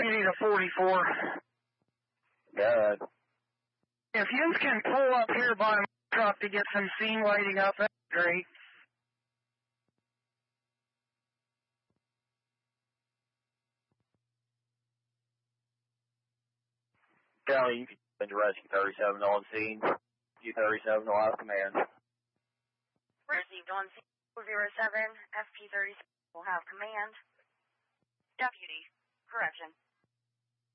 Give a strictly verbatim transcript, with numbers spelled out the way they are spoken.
You need a forty-four. Good. If you can pull up here by my truck to get some scene lighting up, that's great. Charlie, you can send to Rescue thirty-seven on scene. U thirty-seven will have command. Received on scene zero seven, F P thirty-seven will have command. Deputy, correction.